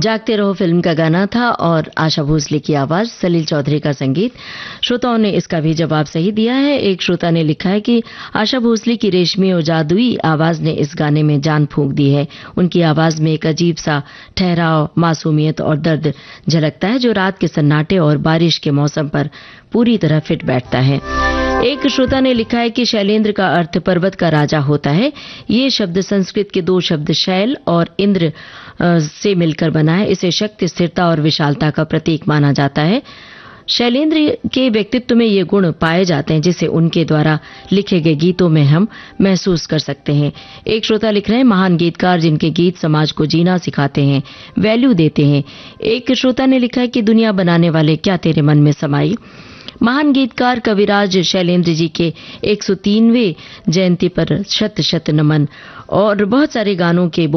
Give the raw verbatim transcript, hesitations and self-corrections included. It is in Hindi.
जागते रहो फिल्म का गाना था और आशा भोसले की आवाज, सलील चौधरी का संगीत। श्रोताओं ने इसका भी जवाब सही दिया है। एक श्रोता ने लिखा है कि आशा भोसले की रेशमी और जादुई आवाज ने इस गाने में जान फूंक दी है। उनकी आवाज में एक अजीब सा ठहराव, मासूमियत और दर्द झलकता है जो रात के सन्नाटे और बारिश के मौसम पर पूरी तरह फिट बैठता है। एक श्रोता ने लिखा है कि शैलेंद्र का अर्थ पर्वत का राजा होता है। ये शब्द संस्कृत के दो शब्द शैल और इंद्र से मिलकर बना है। इसे शक्ति, स्थिरता और विशालता का प्रतीक माना जाता है। शैलेंद्र के व्यक्तित्व में ये गुण पाए जाते हैं जिसे उनके द्वारा लिखे गए गीतों में हम महसूस कर सकते हैं। एक श्रोता लिख रहे हैं, महान गीतकार जिनके गीत समाज को जीना सिखाते हैं, वैल्यू देते हैं। एक श्रोता ने लिखा है कि दुनिया बनाने वाले क्या तेरे मन में समाई। महान गीतकार कविराज शैलेंद्र जी के एक सौ तीनवें जयंती पर शत शत नमन। और बहुत सारे गानों के